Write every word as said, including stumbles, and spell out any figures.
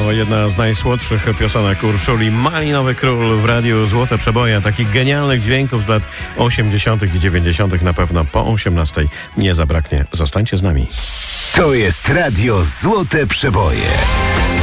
to jedna z najsłodszych piosenek Urszuli. Malinowy Król w radiu Złote Przeboje. Takich genialnych dźwięków z lat osiemdziesiątych i dziewięćdziesiątych na pewno po osiemnastej nie zabraknie. Zostańcie z nami. To jest radio Złote Przeboje.